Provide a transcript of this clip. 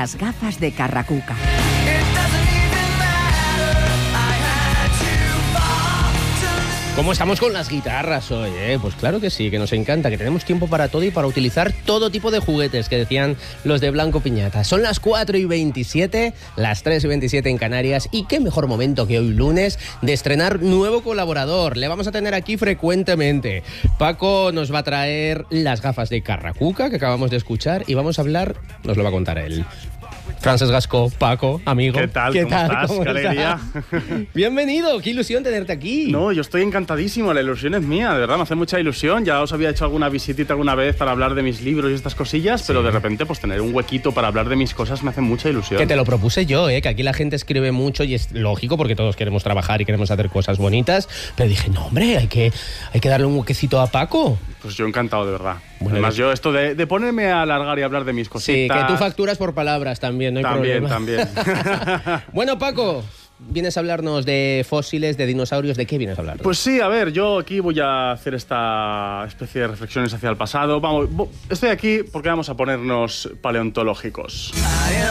Las gafas de Carracuca. ¿Cómo estamos con las guitarras hoy? Pues claro que sí, que nos encanta, que tenemos tiempo para todo y para utilizar todo tipo de juguetes, que decían los de Blanco Piñata. Son las 4:27, las 3:27 en Canarias, y qué mejor momento que hoy lunes de estrenar nuevo colaborador. Le vamos a tener aquí frecuentemente. Paco nos va a traer las gafas de Carracuca, que acabamos de escuchar, y vamos a hablar, nos lo va a contar él. Francesc Gascó, Paco, amigo. ¿Qué tal? ¿Cómo estás? ¿Cómo ¡Qué alegría! Bienvenido, qué ilusión tenerte aquí. No, yo estoy encantadísimo, la ilusión es mía, de verdad, me hace mucha ilusión. Ya os había hecho alguna visitita alguna vez para hablar de mis libros y estas cosillas, sí. Pero de repente pues tener un huequito para hablar de mis cosas me hace mucha ilusión. Que te lo propuse yo, que aquí la gente escribe mucho y es lógico porque todos queremos trabajar y queremos hacer cosas bonitas, pero dije, no hombre, hay que darle un huequecito a Paco. Pues yo encantado, de verdad. Bueno, además, yo esto de ponerme a alargar y hablar de mis cositas... Sí, que tú facturas por palabras también, no hay problema. También. Bueno, Paco, vienes a hablarnos de fósiles, de dinosaurios. ¿De qué vienes a hablar? Pues sí, a ver, yo aquí voy a hacer esta especie de reflexiones hacia el pasado. Vamos, estoy aquí porque vamos a ponernos paleontológicos.